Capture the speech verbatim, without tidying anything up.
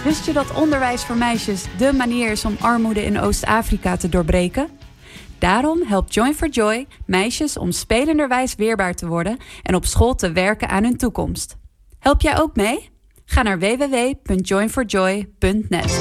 Wist je dat onderwijs voor meisjes dé manier is om armoede in Oost-Afrika te doorbreken? Daarom helpt Join for Joy meisjes om spelenderwijs weerbaar te worden en op school te werken aan hun toekomst. Help jij ook mee? Ga naar w w w punt join for joy punt net.